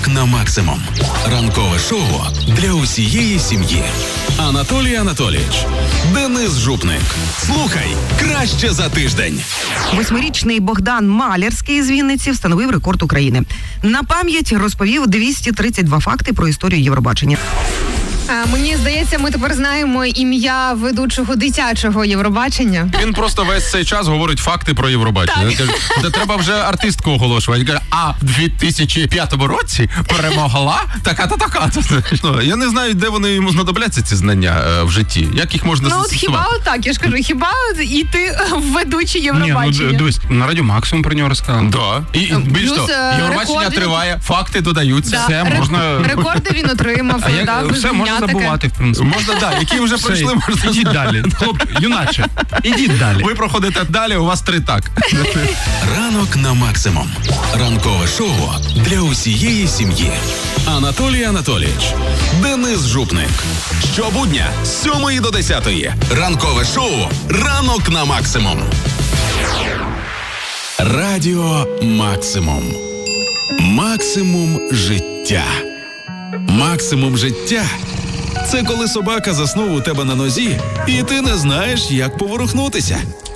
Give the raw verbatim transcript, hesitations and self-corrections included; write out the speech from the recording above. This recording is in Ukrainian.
Ранок на максимум. Ранкове шоу для усієї сім'ї. Анатолій Анатолійович, Денис Жупник. Слухай краще за тиждень. Восьмирічний Богдан Малярський з Вінниці встановив рекорд України. На пам'ять розповів двісті тридцять два факти про історію Євробачення. Мені здається, ми тепер знаємо ім'я ведучого дитячого Євробачення. Він просто весь цей час говорить факти про Євробачення. Він каже, де треба вже артистку оголошувати. Він каже, а в дві тисячі п'ятому році перемогла така-то така-то. Я не знаю, де вони йому знадобляться, ці знання е, в житті. Як їх можна Ну от застосувати? хіба так, я ж кажу, хіба іти в ведучі Євробачення? Ні, ну, дивись, на Радіо Максимум про нього розказали. Да. І більш Плюс, того, е, Євробачення рекорди. триває, факти додаються. Да. Все, Рек- можна... Рекорди він отримав. А як, да, все можна визнання таке. забувати, в принципі. Можна, да, які вже Все, пройшли, можна ідіть далі. Хлоп, юначе, ідіть далі. Ви проходите далі, у вас три так. Ранок на максимум. Ранкове шоу для усієї сім'ї. Анатолій Анатолійович, Денис Жупник. Щобудня з сьомої до десятої. Ранкове шоу «Ранок на максимум». Радіо Максимум. Максимум життя. Максимум життя – це коли собака заснув у тебе на нозі, і ти не знаєш, як поворухнутися.